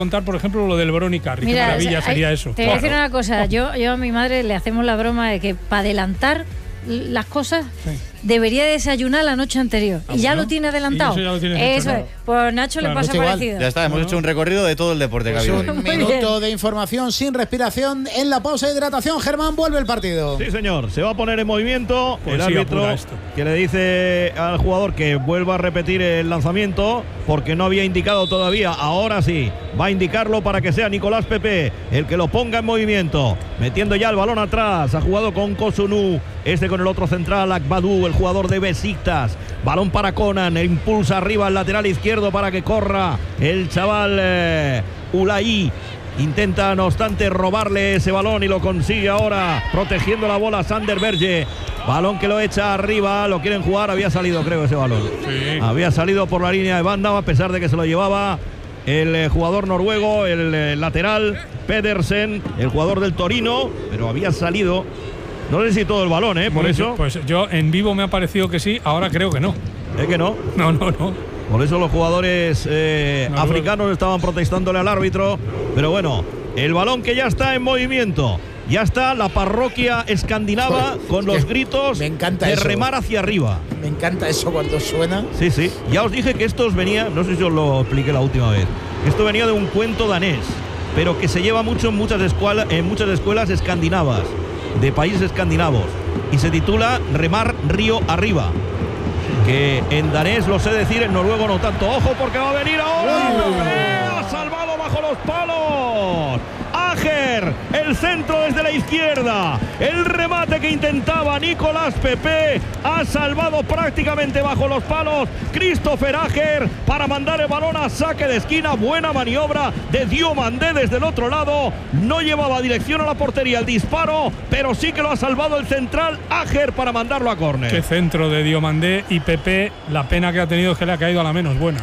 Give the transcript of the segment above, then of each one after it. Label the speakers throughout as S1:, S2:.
S1: contar, por ejemplo, lo del Brony-Carry. Qué maravilla sería eso.
S2: Te voy a decir una cosa. Yo a mi madre le hacemos la broma de que para adelantar las cosas debería desayunar la noche anterior. Y ya lo tiene adelantado. Eso es. Pues Nacho le pasa parecido.
S3: Ya está, hemos hecho un recorrido de todo el deporte que ha habido.
S4: Un minuto de información sin respiración. En la pausa de hidratación, Germán, vuelve el partido.
S5: Sí, señor. Se va a poner en movimiento. El árbitro que le dice al jugador que vuelva a repetir el lanzamiento porque no había indicado todavía. Ahora sí, va a indicarlo para que sea Nicolás Pepe el que lo ponga en movimiento. Metiendo ya el balón atrás. Ha jugado con Kosunu. Con el otro central, Akbadou, el jugador de Besiktas. Balón para Conan, impulsa arriba al lateral izquierdo para que corra el chaval Ulai. Intenta, no obstante, robarle ese balón y lo consigue ahora, protegiendo la bola Sander Berge. Balón que lo echa arriba, lo quieren jugar, había salido, creo, ese balón. Sí. Había salido por la línea de banda, a pesar de que se lo llevaba el jugador noruego, el lateral Pedersen, el jugador del Torino, pero había salido. No sé si todo el balón, por eso.
S1: Pues yo en vivo me ha parecido que sí, ahora creo que no.
S5: ¿Es que no?
S1: No.
S5: Por eso los jugadores africanos estaban protestándole al árbitro. Pero bueno, el balón que ya está en movimiento. Ya está la parroquia escandinava con los gritos de remar hacia arriba.
S4: Me encanta eso cuando suena.
S5: Sí. Ya os dije que estos venían, no sé si os lo expliqué la última vez. Esto venía de un cuento danés, pero que se lleva mucho en muchas escuelas escandinavas, de países escandinavos, y se titula Remar río arriba, que en danés lo sé decir, en noruego no tanto. Ojo porque va a venir ahora. Ha salvado bajo los palos Ajer, el centro desde la izquierda, el remate que intentaba Nicolás Pepe, ha salvado prácticamente bajo los palos Christopher Ajer para mandar el balón a saque de esquina. Buena maniobra de Diomandé desde el otro lado, no llevaba dirección a la portería el disparo, pero sí que lo ha salvado el central Ajer para mandarlo a córner.
S1: Qué centro de Diomandé, y Pepe, la pena que ha tenido es que le ha caído a la menos buena.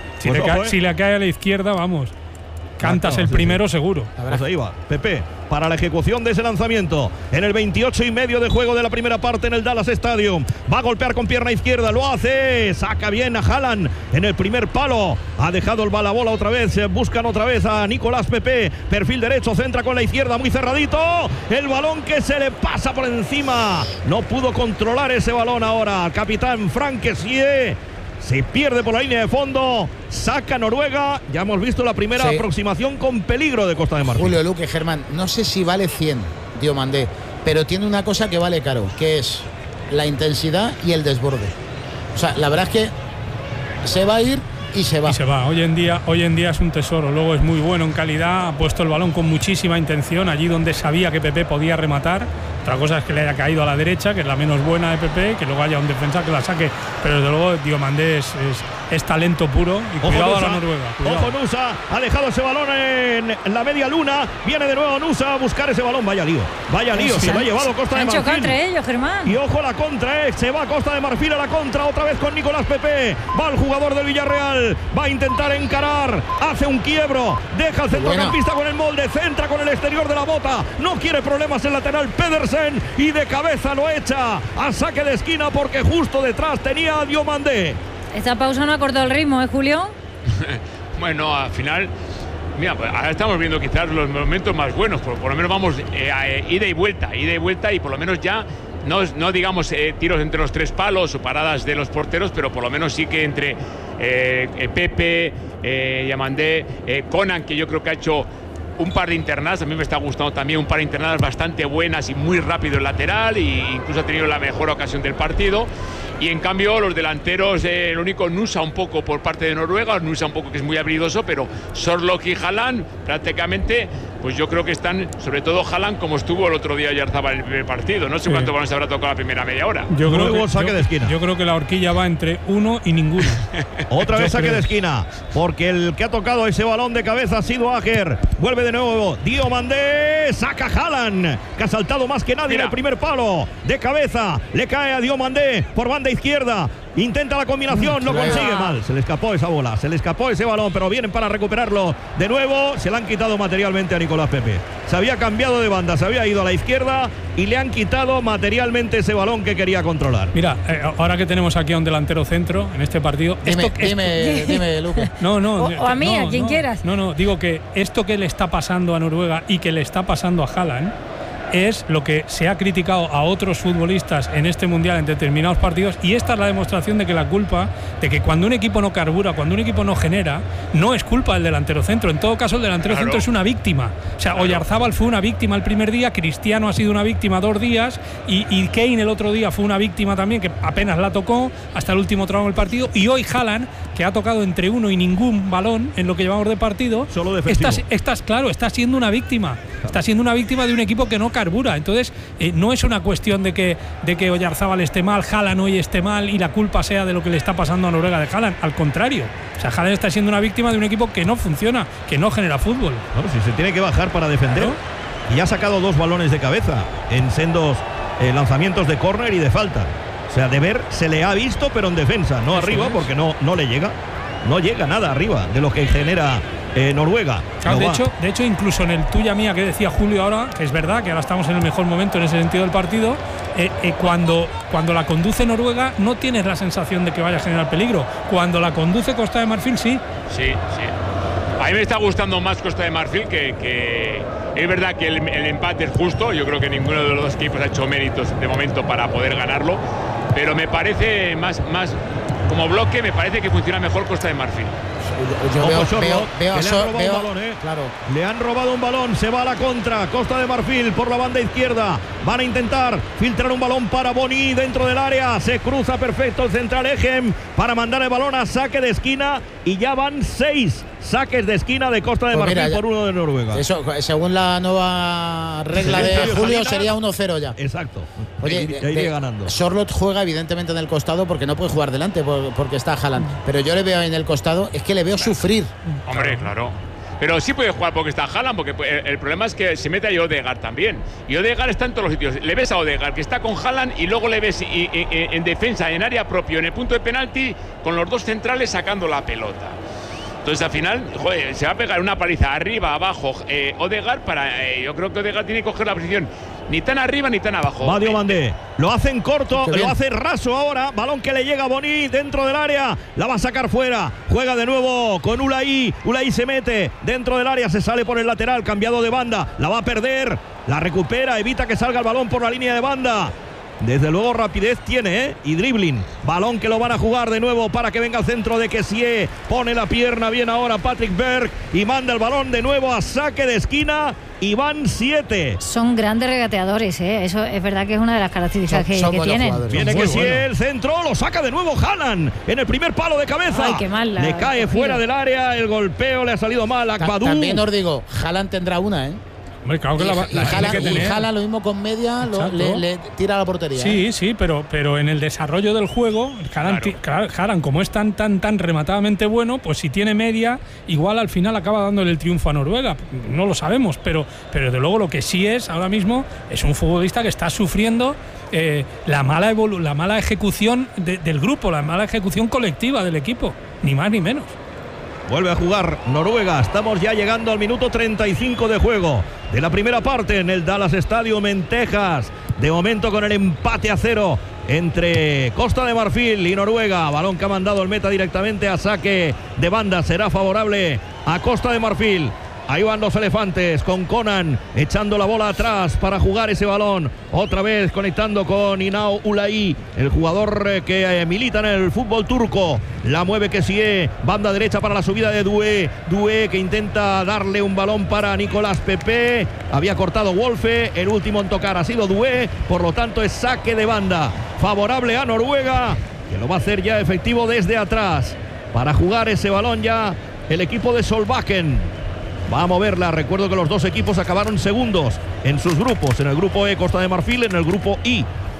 S1: Si le cae a la izquierda, vamos, cantas el primero seguro.
S5: Pues ahí va Pepe para la ejecución de ese lanzamiento en el 28,5 de juego de la primera parte en el Dallas Stadium. Va a golpear con pierna izquierda, lo hace, saca bien a Haaland en el primer palo, ha dejado la bola otra vez, buscan otra vez a Nicolás Pepe, perfil derecho, centra con la izquierda, muy cerradito, el balón que se le pasa por encima, no pudo controlar ese balón ahora, capitán Frank Kessie. Se pierde por la línea de fondo, saca Noruega. Ya hemos visto la primera aproximación con peligro de Costa de Marfil.
S4: Julio Luque, Germán, no sé si vale 100 Diomandé, pero tiene una cosa que vale caro, que es la intensidad y el desborde. O sea, la verdad es que se va a ir y se va.
S1: Hoy en día es un tesoro. Luego es muy bueno en calidad, ha puesto el balón con muchísima intención allí donde sabía que Pepe podía rematar. Otra cosa es que le haya caído a la derecha, que es la menos buena de Pepe, que luego haya un defensa que la saque, pero desde luego Diomandé es talento puro. Y cuidado a la Noruega.
S5: Ojo Nusa, ha dejado ese balón en la media luna, viene de nuevo Nusa a buscar ese balón. Vaya lío, se lo ha llevado Costa de Marfil.
S2: Han chocado entre ellos, Germán.
S5: Y ojo a la contra, se va Costa de Marfil a la contra, otra vez con Nicolás Pepe. Va el jugador del Villarreal, va a intentar encarar, hace un quiebro, deja al centrocampista con el molde, centra con el exterior de la bota, no quiere problemas el lateral Pedersen, y de cabeza lo echa a saque de esquina porque justo detrás tenía a Diomandé.
S2: Esta pausa no ha cortado el ritmo, Julio?
S6: Bueno, al final, mira, pues ahora estamos viendo quizás los momentos más buenos, por lo menos vamos ida y vuelta, y por lo menos ya no digamos tiros entre los tres palos o paradas de los porteros, pero por lo menos sí que entre Pepe, Diomandé, Conan, que yo creo que ha hecho un par de internadas, a mí me está gustando también un par de internadas bastante buenas y muy rápido el lateral, e incluso ha tenido la mejor ocasión del partido. Y en cambio los delanteros, el único Nusa un poco por parte de Noruega, Nusa un poco que es muy habilidoso, pero Sorloth y Haaland prácticamente, pues yo creo que están, sobre todo Haaland, como estuvo el otro día Oyarzabal en el primer partido. No sé cuánto balones habrá tocado la primera media hora.
S1: Yo creo que la horquilla va entre uno y ninguno.
S5: Otra vez saque de esquina, porque el que ha tocado ese balón de cabeza ha sido Ajer. Vuelve de nuevo Diomandé, saca Haaland, que ha saltado más que nadie en el primer palo. De cabeza, le cae a Diomandé por banda izquierda. Intenta la combinación, lo consigue mal. Se le escapó esa bola, se le escapó ese balón, pero vienen para recuperarlo de nuevo. Se le han quitado materialmente a Nicolás Pepe. Se había cambiado de banda, se había ido a la izquierda y le han quitado materialmente ese balón que quería controlar.
S1: Mira, ahora que tenemos aquí a un delantero centro en este partido.
S4: Dime, Lucas.
S2: No, o a mí, a quien quieras.
S1: No, digo que esto que le está pasando a Noruega y que le está pasando a Haaland es lo que se ha criticado a otros futbolistas en este mundial en determinados partidos, y esta es la demostración de que la culpa de que cuando un equipo no carbura, cuando un equipo no genera, no es culpa del delantero centro. En todo caso, el delantero centro es una víctima. O sea, Oyarzábal fue una víctima el primer día, Cristiano ha sido una víctima 2 días y Kane el otro día fue una víctima también, que apenas la tocó hasta el último tramo del partido, y hoy Haaland, que ha tocado entre uno y ningún balón en lo que llevamos de partido,
S5: solo defensivo.
S1: Está siendo una víctima. Está siendo una víctima de un equipo que no carbura. Entonces, no es una cuestión de que Oyarzábal esté mal, Haaland hoy esté mal y la culpa sea de lo que le está pasando a Noruega de Haaland. Al contrario. O sea, Haaland está siendo una víctima de un equipo que no funciona, que no genera fútbol.
S5: Bueno, si se tiene que bajar para defender. Claro. Y ha sacado 2 balones de cabeza en sendos lanzamientos de córner y de falta. O sea, de ver se le ha visto, pero en defensa, no arriba, porque no le llega. No llega nada arriba de lo que genera Noruega.
S1: Claro, de hecho, incluso en el tuya mía que decía Julio ahora, que es verdad que ahora estamos en el mejor momento en ese sentido del partido, cuando la conduce Noruega no tienes la sensación de que vaya a generar peligro. Cuando la conduce Costa de Marfil, sí.
S6: Sí. A mí me está gustando más Costa de Marfil, que es verdad que el empate es justo. Yo creo que ninguno de los dos equipos ha hecho méritos de momento para poder ganarlo, pero me parece más como bloque, me parece que funciona mejor Costa de Marfil.
S5: Le han robado un balón, se va a la contra. Costa de Marfil por la banda izquierda. Van a intentar filtrar un balón para Boni dentro del área. Se cruza perfecto el central Egem para mandar el balón a saque de esquina. Y ya van 6 saques de esquina de Costa de Marfil por 1 de Noruega.
S4: Eso, según la nueva regla de Julio, sería 1-0 ya.
S5: Exacto.
S4: Oye,
S5: iría ganando.
S4: Sorloth juega evidentemente en el costado porque no puede jugar delante porque está Haaland. Pero yo le veo en el costado, es que le veo sufrir.
S6: Hombre, claro. Pero sí puede jugar porque está Haaland, porque el problema es que se mete a Odegaard también. Y Odegaard está en todos los sitios. Le ves a Odegaard que está con Haaland y luego le ves en defensa, en área propio, en el punto de penalti, con los 2 centrales sacando la pelota. Entonces al final, se va a pegar una paliza arriba, abajo, Odegaard yo creo que Odegaard tiene que coger la posición ni tan arriba ni tan abajo.
S5: Va Diomandé, lo hacen corto, lo hace raso ahora, balón que le llega a Boni dentro del área, la va a sacar fuera, juega de nuevo con Ulai se mete dentro del área, se sale por el lateral, cambiado de banda, la va a perder, la recupera, evita que salga el balón por la línea de banda. Desde luego rapidez tiene, y dribbling. Balón que lo van a jugar de nuevo para que venga al centro de Kessie. Pone la pierna bien ahora Patrick Berg y manda el balón de nuevo a saque de esquina. Y van 7.
S2: Son grandes regateadores, Eso es verdad que es una de las características que tienen.
S5: Viene Kessie, el centro, lo saca de nuevo Haaland en el primer palo de cabeza.
S2: Ay, qué mal,
S5: le cae fuera del área, el golpeo le ha salido mal a Akbadou.
S4: También os digo, Haaland tendrá una,
S1: Hombre, claro que
S4: y Haaland lo mismo con media, le tira a la portería.
S1: Sí, pero en el desarrollo del juego, Haaland, como es tan rematadamente bueno, pues si tiene media, igual al final acaba dándole el triunfo a Noruega. No lo sabemos, pero desde luego lo que sí es ahora mismo es un futbolista que está sufriendo la mala ejecución del grupo, la mala ejecución colectiva del equipo, ni más ni menos.
S5: Vuelve a jugar Noruega. Estamos ya llegando al minuto 35 de juego de la primera parte en el Dallas Stadium en Texas. De momento con el empate a 0 entre Costa de Marfil y Noruega. Balón que ha mandado el meta directamente a saque de banda. Será favorable a Costa de Marfil. Ahí van los elefantes con Conan echando la bola atrás para jugar ese balón. Otra vez conectando con Inao Ulai, el jugador que milita en el fútbol turco. La mueve Kessie, banda derecha para la subida de Doué. Doué que intenta darle un balón para Nicolás Pepe. Había cortado Wolfe, el último en tocar ha sido Doué. Por lo tanto es saque de banda favorable a Noruega, que lo va a hacer ya efectivo desde atrás. Para jugar ese balón ya el equipo de Solbakken va a moverla. Recuerdo que los 2 equipos acabaron segundos en sus grupos. En el grupo E Costa de Marfil, en el grupo I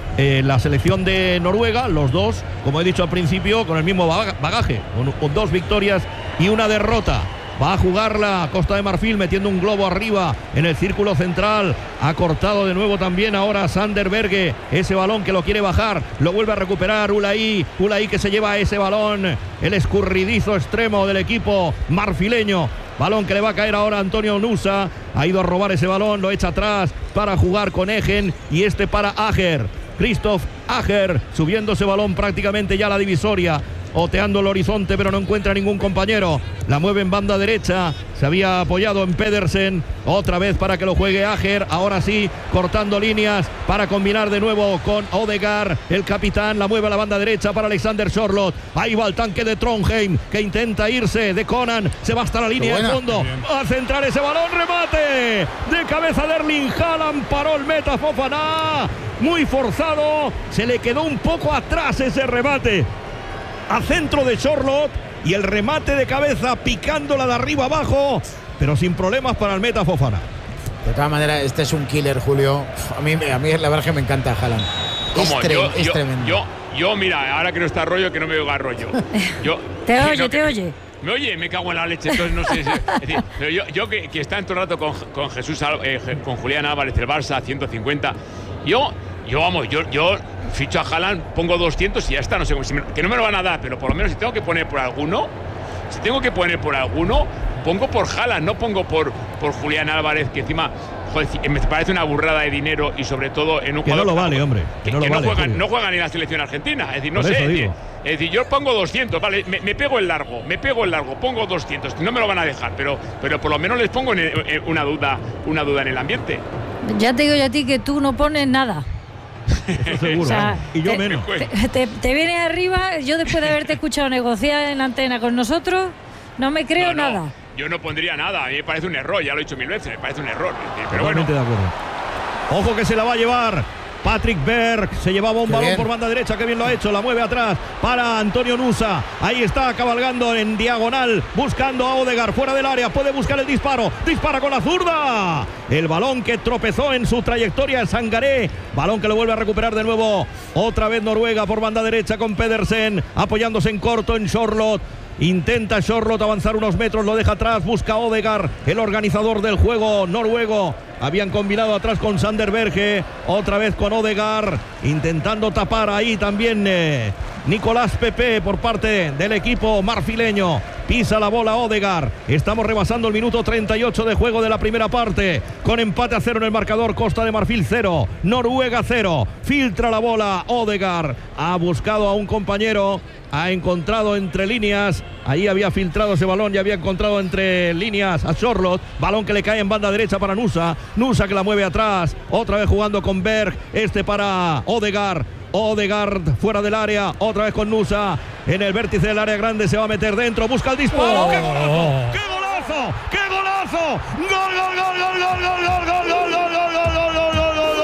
S5: la selección de Noruega. Los 2, como he dicho al principio, con el mismo bagaje, con 2 victorias y 1 derrota. Va a jugarla Costa de Marfil metiendo un globo arriba en el círculo central. Ha cortado de nuevo también ahora Sander Berge. Ese balón que lo quiere bajar. Lo vuelve a recuperar Ulaí. Ulaí que se lleva ese balón. El escurridizo extremo del equipo marfileño. Balón que le va a caer ahora a Antonio Nusa. Ha ido a robar ese balón. Lo echa atrás para jugar con Egen. Y este para Ager. Christoph Ager subiendo ese balón prácticamente ya a la divisoria. Oteando el horizonte, pero no encuentra ningún compañero. La mueve en banda derecha. Se había apoyado en Pedersen. Otra vez para que lo juegue Ager. Ahora sí, cortando líneas para combinar de nuevo con Odegaard. El capitán la mueve a la banda derecha para Alexander Sørloth. Ahí va el tanque de Trondheim, que intenta irse de Conan. Se va hasta la línea de fondo. Va a centrar ese balón. Remate de cabeza de Erling Haaland. Paró el meta Fofana. Muy forzado. Se le quedó un poco atrás ese remate a centro de Sørloth, y el remate de cabeza picándola de arriba abajo, pero sin problemas para el meta Fofana.
S4: De todas maneras, este es un killer, Julio. A mí la verdad es que me encanta Haaland. Es tremendo.
S6: Yo, mira, ahora que no está Arroyo, que no me oiga Arroyo.
S2: Te oye.
S6: Me oye, me cago en la leche, entonces no sé. Es decir, pero yo que está en todo el rato con Jesús, con Julián Álvarez del Barça, 150. Yo ficho a Haaland, pongo 200 y ya está. No sé, que no me lo van a dar, pero por lo menos si tengo que poner por alguno, pongo por Haaland, no pongo por Julián Álvarez, que encima, joder, me parece una burrada de dinero, y sobre todo en un
S5: que
S6: jugador
S5: no lo vale, hombre.
S6: Que no juega ni la selección argentina. Es decir, no sé. Es decir, yo pongo 200, vale, me pego el largo, pongo 200, no me lo van a dejar, pero por lo menos les pongo una duda en el ambiente.
S2: Ya te digo yo a ti que tú no pones nada.
S5: Eso seguro, o sea, y yo menos.
S2: Te vienes arriba. Yo, después de haberte escuchado negociar en la antena con nosotros, no me creo nada.
S6: Yo no pondría nada. A mí me parece un error, ya lo he dicho 1000 veces, me parece un error. Pero
S5: totalmente de acuerdo. Ojo que se la va a llevar Patrick Berg. Se llevaba un balón por banda derecha, que bien lo ha hecho. La mueve atrás para Antonio Nusa. Ahí está cabalgando en diagonal, buscando a Odegaard fuera del área. Puede buscar el disparo. Dispara con la zurda. El balón que tropezó en su trayectoria es Sangaré. Balón que lo vuelve a recuperar de nuevo. Otra vez Noruega por banda derecha con Pedersen, apoyándose en corto en Sørloth. Intenta Sørloth avanzar unos metros, lo deja atrás, busca a Odegaard, el organizador del juego noruego. Habían combinado atrás con Sander Berge, otra vez con Odegaard, intentando tapar ahí también Nicolás Pepe por parte del equipo marfileño. Pisa la bola Odegaard. Estamos rebasando el minuto 38 de juego de la primera parte, con empate a 0 en el marcador. Costa de Marfil 0, Noruega 0. Filtra la bola Odegaard. Ha buscado a un compañero, ha encontrado entre líneas. Ahí había filtrado ese balón y había encontrado entre líneas a Sørloth. Balón que le cae en banda derecha para Nusa. Nusa que la mueve atrás. Otra vez jugando con Berg. Para Odegaard. Odegaard fuera del área. Otra vez con Nusa. En el vértice del área grande se va a meter dentro. Busca el disparo. ¡Qué golazo! ¡Qué golazo! ¡Qué golazo! ¡Gol, gol, gol, gol, gol, gol, gol, gol, gol, gol, gol, gol, gol, gol!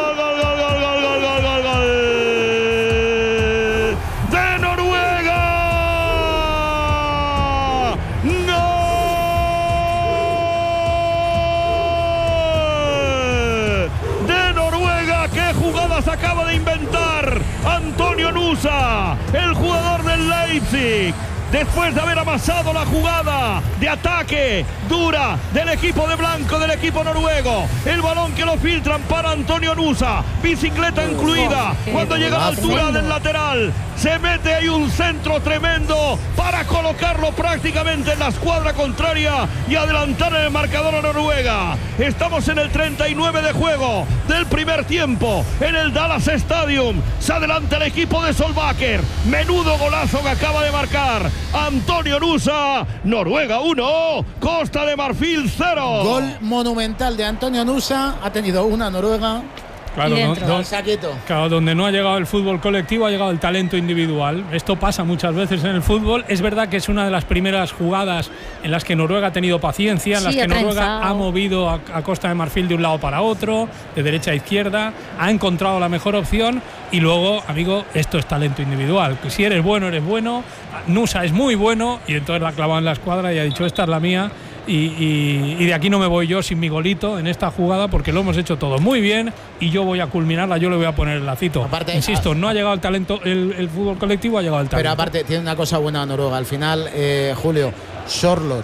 S5: Acaba de inventar Antonio Nusa, el jugador del Leipzig, después de haber amasado la jugada de ataque dura del equipo de blanco, del equipo noruego. El balón que lo filtran para Antonio Nusa, bicicleta incluida. Cuando llega a la altura del lateral, se mete ahí un centro tremendo para colocarlo prácticamente en la escuadra contraria y adelantar en el marcador a Noruega. Estamos en el 39 de juego del primer tiempo en el Dallas Stadium. Se adelanta el equipo de Solbakken. Menudo golazo que acaba de marcar Antonio Nusa. Noruega 1, Costa de Marfil 0.
S4: Gol monumental de Antonio Nusa. Ha tenido una Noruega.
S1: Claro, donde no ha llegado el fútbol colectivo, ha llegado el talento individual. Esto pasa muchas veces en el fútbol. Es verdad que es una de las primeras jugadas en las que Noruega ha tenido paciencia, en las que Noruega ha movido a Costa de Marfil de un lado para otro, de derecha a izquierda, ha encontrado la mejor opción. Y luego, amigo, esto es talento individual. Si eres bueno, eres bueno. Nusa es muy bueno, y entonces la ha clavado en la escuadra y ha dicho: esta es la mía. Y de aquí no me voy yo sin mi golito en esta jugada, porque lo hemos hecho todo muy bien y yo voy a culminarla, yo le voy a poner el lacito. Aparte, insisto, no ha llegado el talento, el fútbol colectivo ha llegado el talento.
S4: Pero aparte tiene una cosa buena Noruega, al final, Julio, Sørloth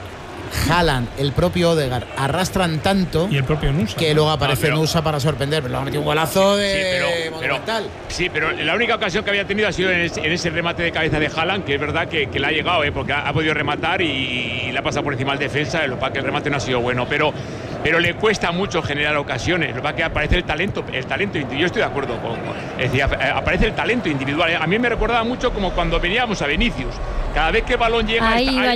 S4: Haaland, el propio Odegaard arrastran tanto
S1: y el propio Nusa,
S4: que luego aparece Nusa para sorprender, pero le ha metido un golazo de monumental.
S6: Pero la única ocasión que había tenido ha sido en ese remate de cabeza de Haaland, que es verdad que le ha llegado, porque ha podido rematar y le ha pasado por encima al defensa, lo que el remate no ha sido bueno, pero le cuesta mucho generar ocasiones. Lo que aparece el talento yo estoy de acuerdo es decir, aparece el talento individual. A mí me recordaba mucho como cuando veníamos a Vinicius. Cada vez que el balón llega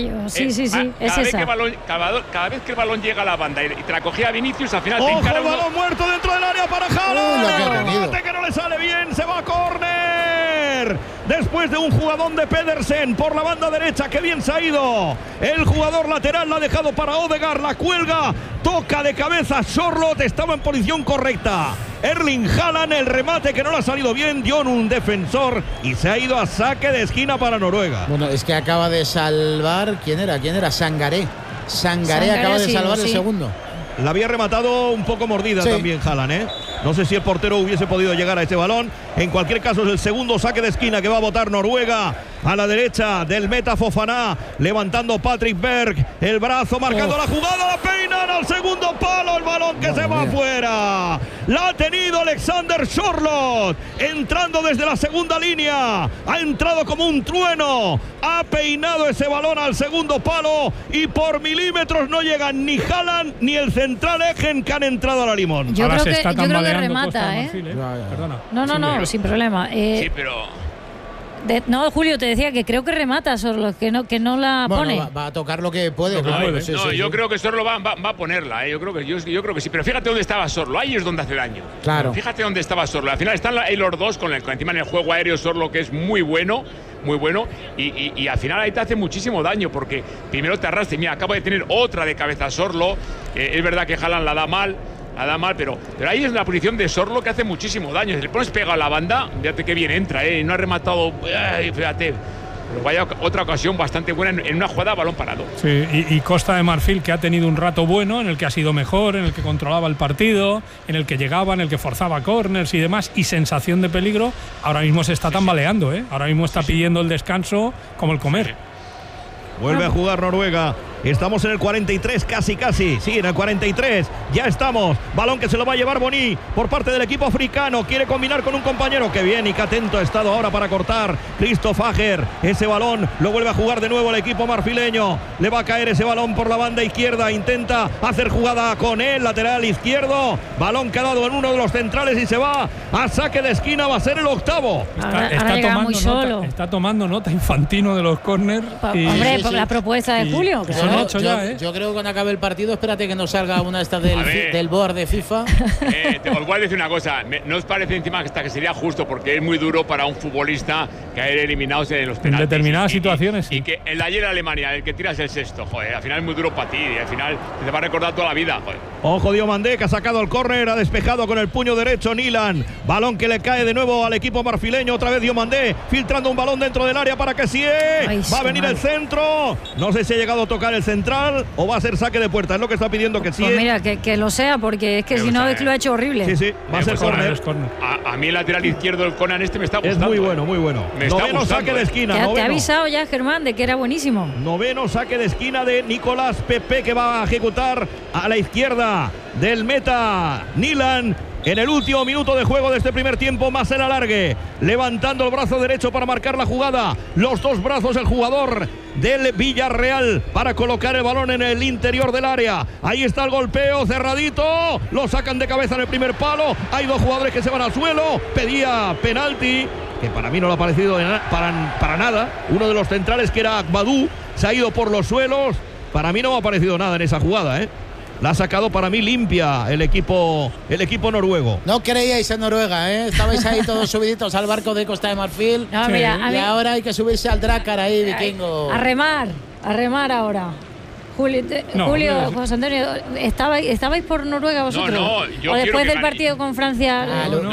S6: cada vez que el balón llega a la banda y te la cogía Vinicius, al final
S5: ¡ojo, el balón muerto dentro del área para Haaland!
S4: El remate
S5: que no le sale bien, se va a córner. Después de un jugadón de Pedersen por la banda derecha, que bien se ha ido. El jugador lateral la ha dejado para Odegaard, la cuelga, toca de cabeza Sorloth, estaba en posición correcta. Erling Haaland, el remate que no le ha salido bien, dio en un defensor y se ha ido a saque de esquina para Noruega.
S4: Bueno, es que acaba de salvar, ¿quién era? Sangaré acaba de salvar el segundo.
S5: La había rematado un poco mordida también Haaland, ¿eh? No sé si el portero hubiese podido llegar a ese balón. En cualquier caso es el segundo saque de esquina que va a botar Noruega. A la derecha del meta Fofana, levantando Patrick Berg, el brazo marcando la jugada, la peinan al segundo palo, el balón que se va afuera. La ha tenido Alexander Sorloth, entrando desde la segunda línea, ha entrado como un trueno, ha peinado ese balón al segundo palo y por milímetros no llegan ni Haaland ni el central Egen, que han entrado a la limón.
S2: Yo creo que remata,
S1: Perdona.
S2: No, sin problema.
S6: Sí, pero...
S2: No, Julio, te decía que creo que remata Sorloth, que no la pone.
S4: Va a tocar lo que puede.
S6: Yo creo que Sorloth va a ponerla, yo creo que sí. Pero fíjate dónde estaba Sorloth, ahí es donde hace daño.
S4: Claro.
S6: Fíjate dónde estaba Sorloth. Al final están ahí los dos con encima en el juego aéreo Sorloth, que es muy bueno. Y al final ahí te hace muchísimo daño, porque primero te arrastra. Mira, acaba de tener otra de cabeza Sorloth. Es verdad que Haaland la da mal, pero ahí es la posición de Sorloth que hace muchísimo daño. Si le pones pegado a la banda, fíjate que bien entra, no ha rematado, fíjate. Pero vaya otra ocasión bastante buena en una jugada a balón parado.
S1: Sí, y Costa de Marfil, que ha tenido un rato bueno, en el que ha sido mejor, en el que controlaba el partido, en el que llegaba, en el que forzaba corners y demás, y sensación de peligro, ahora mismo se está tambaleando, Ahora mismo está pidiendo el descanso como el comer.
S5: Vuelve a jugar Noruega. Estamos en el 43, casi. Sí, en el 43. Ya estamos. Balón que se lo va a llevar Boni por parte del equipo africano. Quiere combinar con un compañero. Qué bien y qué atento ha estado ahora para cortar Christoph Ager. Ese balón lo vuelve a jugar de nuevo el equipo marfileño. Le va a caer ese balón por la banda izquierda. Intenta hacer jugada con el lateral izquierdo. Balón que ha dado en uno de los centrales y se va a saque de esquina. Va a ser el octavo.
S1: Está tomando nota Infantino de los córners.
S2: Hombre, por la propuesta de Julio.
S4: Yo creo que cuando acabe el partido, espérate que nos salga una esta del board de FIFA.
S6: Os voy a decir una cosa, ¿no os parece encima hasta que sería justo? Porque es muy duro para un futbolista caer eliminados en los penaltis.
S1: En determinadas situaciones.
S6: Y que el de ayer Alemania, el que tiras el sexto, joder, al final es muy duro para ti y al final te va a recordar toda la vida, joder.
S5: Ojo, Diomandé, que ha sacado el córner, ha despejado con el puño derecho Nilan. Balón que le cae de nuevo al equipo marfileño. Otra vez Diomandé, filtrando un balón dentro del área para que va a venir el centro. No sé si ha llegado a tocar el central o va a ser saque de puerta. Es lo que está pidiendo que sí.
S2: Pues mira, que lo sea, porque es que si no, es que lo ha hecho horrible.
S5: Sí, va a ser córner.
S6: A mí el lateral izquierdo del Conan me está gustando.
S5: Es muy bueno. Noveno saque de esquina.
S2: Te ha avisado ya, Germán, de que era buenísimo.
S5: Noveno saque de esquina de Nicolás Pepe, que va a ejecutar a la izquierda del meta Nilan. En el último minuto de juego de este primer tiempo, más el alargue, levantando el brazo derecho para marcar la jugada, los dos brazos el jugador del Villarreal para colocar el balón en el interior del área. Ahí está el golpeo cerradito, lo sacan de cabeza en el primer palo, hay dos jugadores que se van al suelo, pedía penalti, que para mí no le ha parecido para nada. Uno de los centrales, que era Akbadou, se ha ido por los suelos. Para mí no me ha parecido nada en esa jugada, La ha sacado para mí limpia el equipo noruego.
S4: No creíais en Noruega, Estabais ahí todos subiditos al barco de Costa de Marfil.
S2: No, mira,
S4: y ahora hay que subirse al Drakkar ahí, vikingo.
S2: A remar ahora. Julio, José Antonio, ¿estabais por Noruega vosotros?
S6: No,
S2: ¿O después del partido con Francia?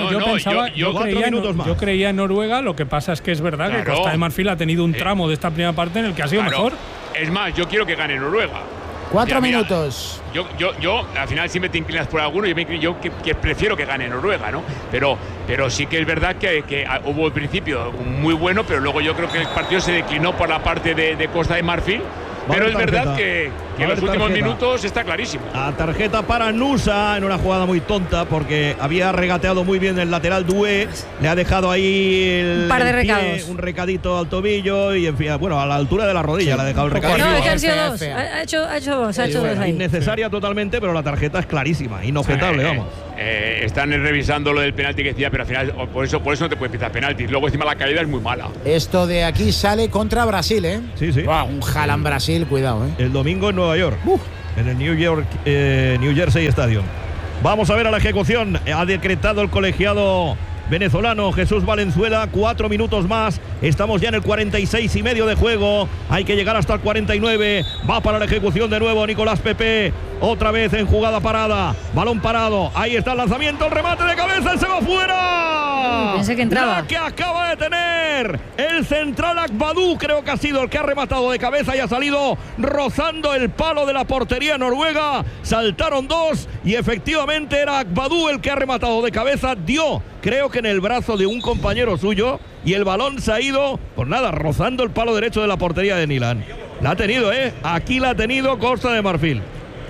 S1: Yo creía en Noruega. Lo que pasa es que es verdad que Costa de Marfil ha tenido un tramo de esta primera parte en el que ha sido mejor.
S6: Es más, yo quiero que gane Noruega.
S4: 4 minutos.
S6: Yo al final siempre te inclinas por alguno. Yo que prefiero que gane Noruega, ¿no? Pero sí que es verdad que hubo al principio muy bueno, pero luego yo creo que el partido se declinó por la parte de Costa de Marfil. Pero es verdad que Y en los últimos minutos está clarísimo.
S5: A tarjeta para Nusa en una jugada muy tonta porque había regateado muy bien el lateral Doué. Le ha dejado ahí
S2: un par de recados.
S5: Un recadito al tobillo y en fin, bueno, a la altura de la rodilla le ha dejado el recado.
S2: No, es que han sido dos. Ha hecho dos ahí.
S5: Innecesaria totalmente, pero la tarjeta es clarísima, inobjetable, vamos.
S6: Están revisando lo del penalti que decía, pero al final por eso no te puede pitar penalti. Luego encima la caída es muy mala.
S4: Esto de aquí sale contra Brasil, ¿eh?
S5: Sí, sí.
S4: Wow, un Haaland Brasil, cuidado, ¿eh?
S5: El domingo en Nueva York, en el New Jersey Stadium. Vamos a ver a la ejecución. Ha decretado el colegiado venezolano Jesús Valenzuela. 4 minutos más. Estamos ya en el 46,5 de juego. Hay que llegar hasta el 49. Va para la ejecución de nuevo Nicolás Pepe. Otra vez en jugada parada. Balón parado. Ahí está el lanzamiento. El remate de cabeza. ¡Se va fuera!
S2: Pensé que entraba.
S5: La que acaba de tener el central Agbadou. Creo que ha sido el que ha rematado de cabeza y ha salido rozando el palo de la portería noruega. Saltaron dos y efectivamente era Agbadou el que ha rematado de cabeza. Dio, creo que en el brazo de un compañero suyo. Y el balón se ha ido, pues nada, rozando el palo derecho de la portería de Nilan. La ha tenido, Aquí la ha tenido Costa de Marfil.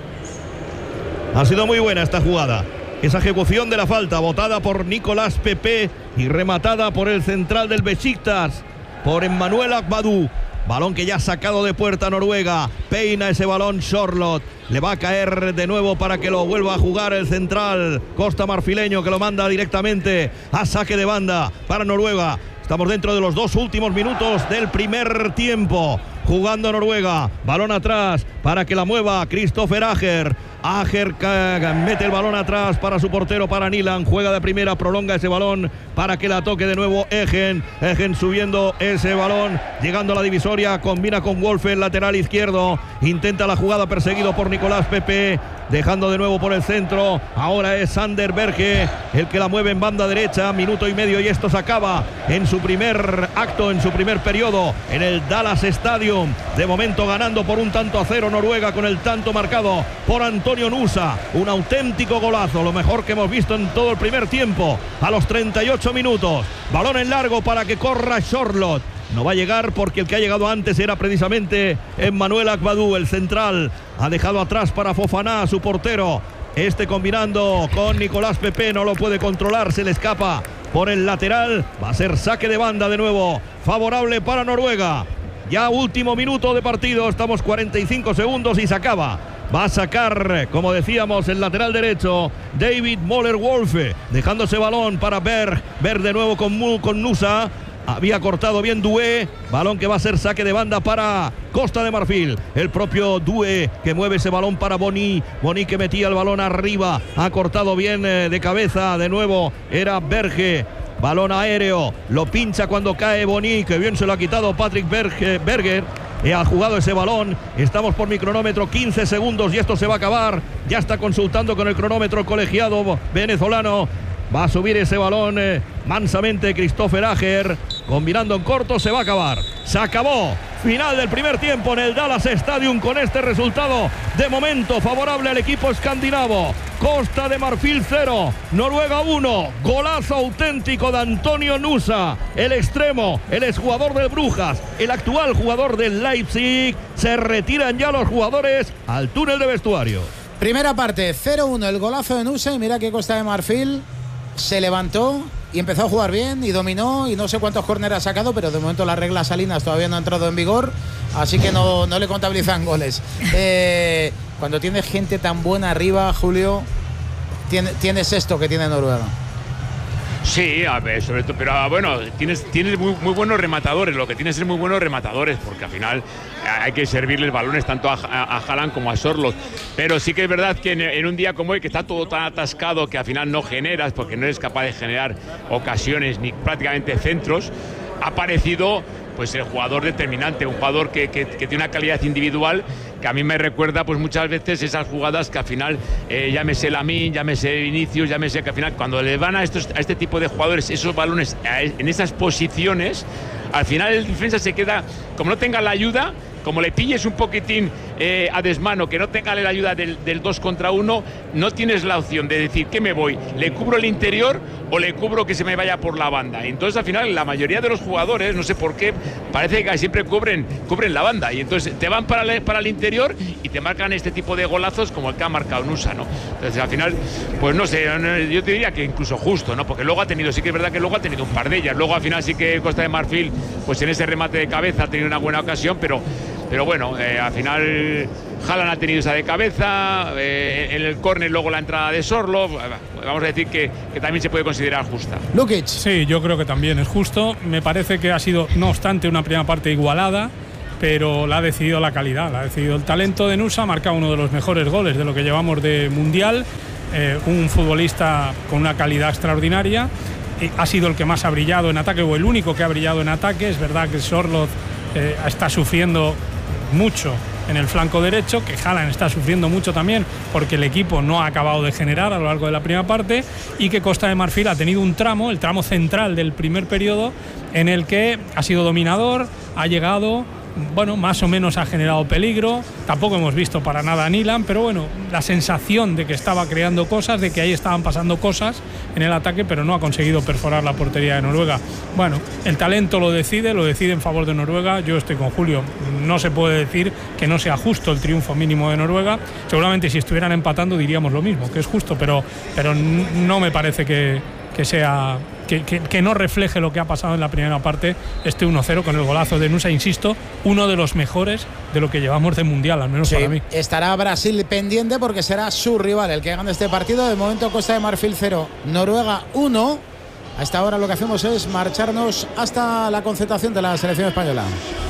S5: Ha sido muy buena esta jugada. Esa ejecución de la falta, botada por Nicolás Pepe y rematada por el central del Besiktas, por Emmanuel Agbadou. Balón que ya ha sacado de puerta Noruega. Peina ese balón Charlotte. Le va a caer de nuevo para que lo vuelva a jugar el central Costa Marfileño, que lo manda directamente a saque de banda para Noruega. Estamos dentro de los 2 últimos minutos del primer tiempo. Jugando Noruega. Balón atrás para que la mueva Christopher Ager. Ager mete el balón atrás para su portero, para Nilan. Juega de primera, prolonga ese balón para que la toque de nuevo Egen. Egen subiendo ese balón, llegando a la divisoria, combina con Wolfe, el lateral izquierdo. Intenta la jugada, perseguido por Nicolás Pepe. Dejando de nuevo por el centro. Ahora es Sander Berge el que la mueve en banda derecha. Minuto y medio y esto se acaba en su primer acto, en su primer periodo en el Dallas Stadium. De momento ganando por 1-0 Noruega, con el tanto marcado por Antonio Nusa. Un auténtico golazo, lo mejor que hemos visto en todo el primer tiempo. A los 38 minutos. Balón en largo para que corra Charlotte. No va a llegar porque el que ha llegado antes era precisamente Emmanuel Agbadou, el central. Ha dejado atrás para Fofana, su portero. Este combinando con Nicolás Pepe, no lo puede controlar, se le escapa por el lateral. Va a ser saque de banda de nuevo, favorable para Noruega. Ya último minuto de partido, estamos 45 segundos y se acaba. Va a sacar, como decíamos, el lateral derecho David Moller-Wolfe, dejándose balón para Berg de nuevo con Nusa. Había cortado bien Doué. Balón que va a ser saque de banda para Costa de Marfil. El propio Doué que mueve ese balón para Boni. Boni que metía el balón arriba. Ha cortado bien de cabeza. De nuevo era Berge. Balón aéreo. Lo pincha cuando cae Boni. Que bien se lo ha quitado Patrick Berger. Ha jugado ese balón. Estamos por mi cronómetro, 15 segundos y esto se va a acabar. Ya está consultando con el cronómetro colegiado venezolano. Va a subir ese balón mansamente Christopher Ager. Combinando en corto, se va a acabar. Se acabó. Final del primer tiempo en el Dallas Stadium con este resultado de momento favorable al equipo escandinavo. Costa de Marfil 0, Noruega 1. Golazo auténtico de Antonio Nusa, el extremo, el exjugador del Brujas, el actual jugador del Leipzig. Se retiran ya los jugadores al túnel de vestuario.
S4: Primera parte, 0-1 el golazo de Nusa y mira que Costa de Marfil se levantó y empezó a jugar bien y dominó y no sé cuántos córneres ha sacado, pero de momento las reglas salinas todavía no han entrado en vigor, así que no le contabilizan goles. Cuando tienes gente tan buena arriba, Julio, tienes esto que tiene Noruega.
S6: Sí, a ver, sobre todo, pero bueno, tienes muy buenos rematadores. Lo que tienes es muy buenos rematadores, porque al final hay que servirles balones tanto a Haaland como a Charlotte. Pero sí que es verdad que en un día como hoy, que está todo tan atascado que al final no generas, porque no eres capaz de generar ocasiones ni prácticamente centros, ha aparecido pues el jugador determinante, un jugador que tiene una calidad individual que a mí me recuerda pues muchas veces esas jugadas que al final llámese Lamine, llámese Vinicius, llámese que al final cuando le van a este tipo de jugadores esos balones en esas posiciones, al final el defensa se queda, como no tenga la ayuda, como le pilles un poquitín a desmano, que no tenga la ayuda del 2 contra 1, no tienes la opción de decir ¿qué me voy? ¿Le cubro el interior o le cubro que se me vaya por la banda? Entonces al final la mayoría de los jugadores, no sé por qué, parece que siempre cubren la banda y entonces te van para el interior y te marcan este tipo de golazos como el que ha marcado Nusa, ¿no? Entonces al final, pues no sé, yo te diría que incluso justo, ¿no? Porque luego sí que es verdad que luego ha tenido un par de ellas. Luego al final sí que Costa de Marfil, pues en ese remate de cabeza ha tenido una buena ocasión, pero bueno, al final Haaland ha tenido esa de cabeza, en el córner luego la entrada de Sorloth, vamos a decir que también se puede considerar justa.
S4: Lukic.
S1: Sí, yo creo que también es justo. Me parece que ha sido, no obstante, una primera parte igualada, pero la ha decidido la calidad, la ha decidido el talento de Nusa. Ha marcado uno de los mejores goles de lo que llevamos de Mundial, un futbolista con una calidad extraordinaria. Ha sido el que más ha brillado en ataque, o el único que ha brillado en ataque. Es verdad que Sorloth está sufriendo mucho en el flanco derecho, que Haaland está sufriendo mucho también porque el equipo no ha acabado de generar a lo largo de la primera parte, y que Costa de Marfil ha tenido un tramo, el tramo central del primer periodo, en el que ha sido dominador, ha llegado, bueno, más o menos ha generado peligro. Tampoco hemos visto para nada a Nyland, pero bueno, la sensación de que estaba creando cosas, de que ahí estaban pasando cosas en el ataque, pero no ha conseguido perforar la portería de Noruega. Bueno, el talento lo decide en favor de Noruega. Yo estoy con Julio, no se puede decir que no sea justo el triunfo mínimo de Noruega. Seguramente si estuvieran empatando diríamos lo mismo, que es justo, pero no me parece que sea... Que no refleje lo que ha pasado en la primera parte, este 1-0 con el golazo de Nusa, insisto, uno de los mejores de lo que llevamos de Mundial, al menos para mí.
S4: Estará Brasil pendiente porque será su rival el que gane este partido. De momento Costa de Marfil 0, Noruega 1. A esta hora lo que hacemos es marcharnos hasta la concentración de la selección española.